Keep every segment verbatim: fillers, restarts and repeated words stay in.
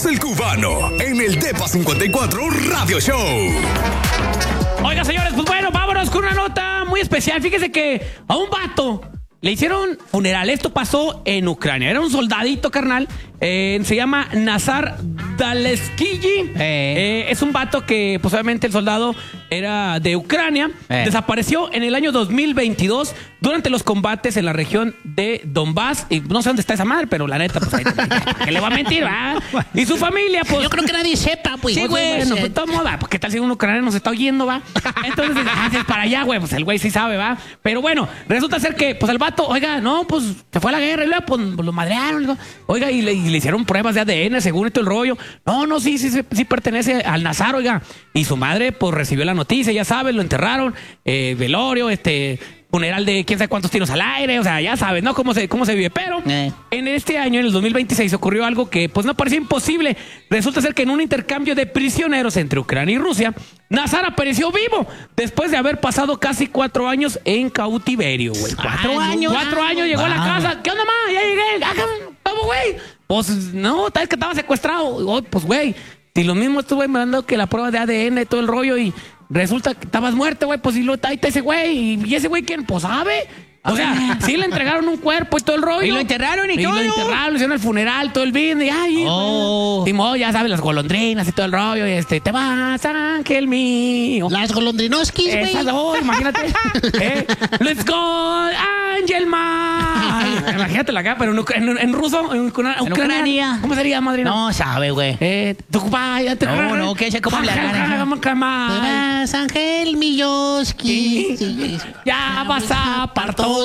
el Cubano en el Depa cincuenta y cuatro Radio Show. Oiga, señores, pues bueno, vámonos con una nota muy especial. Fíjese que a un vato le hicieron funeral. Esto pasó en Ucrania. Era un soldadito, carnal. Eh, se llama Nazar Daleskiji. Eh. Eh, es un vato que, pues obviamente el soldado era de Ucrania. Eh. Desapareció en el año dos mil veintidós durante los combates en la región de Donbass. Y no sé dónde está esa madre, pero la neta, pues ahí que le va a mentir, ¿verdad? Y su familia, pues... Yo creo que nadie sepa, pues. Sí, güey. Bueno, pues todo moda. Pues qué tal si un ucraniano nos está oyendo, va. Entonces, ah, es para allá, güey. Pues el güey sí sabe, va. Pero bueno, resulta ser que, pues el vato, oiga, no, pues se fue a la guerra y luego, pues lo madrearon. Oiga, y le, y le hicieron pruebas de A D N, según todo el rollo. No, no, sí, sí, sí, sí pertenece al Nazar, oiga. Y su madre, pues recibió la noticia, ya sabes, lo enterraron, eh, velorio, este... funeral de quién sabe cuántos tiros al aire, o sea, ya sabes, ¿no? Cómo se, cómo se vive. Pero eh. en este año, en el dos mil veintiséis, ocurrió algo que pues no parecía imposible. Resulta ser que en un intercambio de prisioneros entre Ucrania y Rusia, Nazar apareció vivo después de haber pasado casi cuatro años en cautiverio, güey. Cuatro Ay, años. No, cuatro años llegó wow. a la casa. ¿Qué onda, ma? Ya llegué. ¿Cómo, güey? Pues no, tal vez que estaba secuestrado. Oh, pues, güey, si lo mismo estuve mandando que la prueba de A D N y todo el rollo y... resulta que estabas muerto, güey, pues si lo está ese güey. ¿Y ese güey quién? Pues sabe. O sea, sí le entregaron un cuerpo y todo el rollo. Y lo enterraron y, y todo. Y lo enterraron, le hicieron el funeral, todo el vino. Y ay, oh. Timón, ya sabes, las golondrinas y todo el rollo. Y este, te vas, ángel mío. Las golondrinoskis, güey. Esas dos, imagínate. eh, Let's go, Angel Man. Imagínate acá, pero en, en, en ruso, en, en Ucrania. ¿Cómo sería, madrina? No sabe, güey. Eh, tu vaya, te No, no, que se cómo le hagan. Te vas, Ángel Milloski. Ya vas a parto.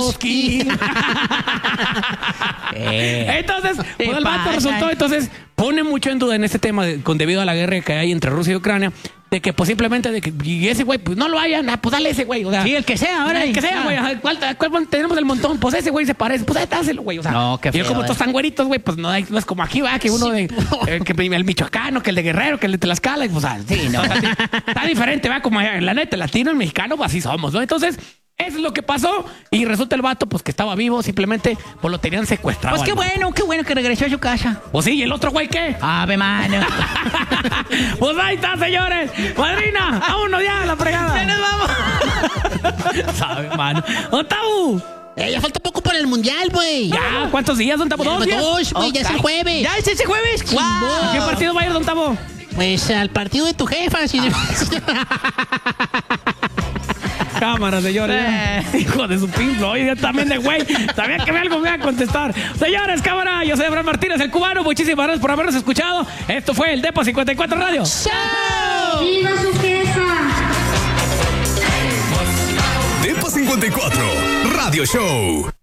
eh, entonces, pues el vato resultó, entonces pone mucho en duda en este tema de, con debido a la guerra que hay entre Rusia y Ucrania, de que pues simplemente de que y ese güey, pues no lo hayan, ah, pues dale ese güey, o sea, sí, el que sea, ahora el que sea, güey, ¿cuál, cuál tenemos el montón? Pues ese güey se parece, pues ahí dáselo, güey, o sea, no, qué feo, y como eh. todos están güeritos, güey, pues no, hay, no es como aquí, va, que uno sí, de eh, que el michoacano, que el de Guerrero, que el de Tlaxcala, y pues, ah, sí, no, está, está diferente, va, como la neta, latino, el mexicano, pues así somos, ¿no? Entonces, eso es lo que pasó y resulta el vato pues que estaba vivo, simplemente pues lo tenían secuestrado. Pues qué bueno, qué bueno que regresó a su casa. Pues sí, ¿y el otro güey qué? Ave mano. Pues ahí está, señores. Madrina, vámonos ya a la fregada. Ya nos vamos. Sabe, mano. ¡Octavo! Eh, ya falta poco para el mundial, güey. Ya, ¿cuántos días, don Tabo? ¿Dos días? Dos, güey, ya es el jueves. ¿Ya es ese jueves? Wow. ¿A qué partido va a ir, don Tabo? Pues al partido de tu jefa. Si Cámara, señores. Eh. Hijo de su Pink Floyd, yo también de güey. Sabía que algo me iba a contestar. Señores, cámara, yo soy Abraham Martínez, el cubano. Muchísimas gracias por habernos escuchado. Esto fue el Depa cincuenta y cuatro Radio. ¡Chao! ¡Viva su jefa! Depa cincuenta y cuatro Radio Show.